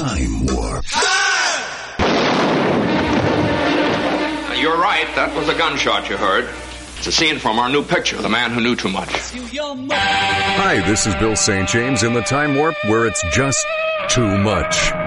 Time Warp. You're right. That was a gunshot you heard. It's a scene from our new picture, The Man Who Knew Too Much. Hi, this is Bill St. James in the Time Warp, where it's just too much.